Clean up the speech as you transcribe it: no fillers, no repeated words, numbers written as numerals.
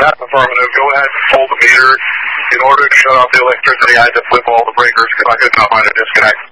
That's affirmative. Go ahead and pull the meter. In order to shut off the electricity, I had to flip all the breakers because I could not find a disconnect.